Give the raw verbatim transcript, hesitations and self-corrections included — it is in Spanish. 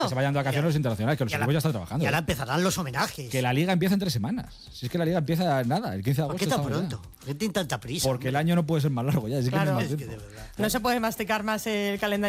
Que se vayan de vacaciones los internacionales, que los Y ahora- equipos ya están trabajando. Y ahora ¿eh? empezarán los homenajes. Que la liga empieza en tres semanas. Si es que la liga empieza nada, el quince de ¿Por agosto. qué tan estamos ya. pronto? ¿Por qué tienen tanta prisa? Porque el año no puede ser más largo ya. Es que Claro. no hay más Es que tiempo. de verdad. No se puede masticar más el calendario.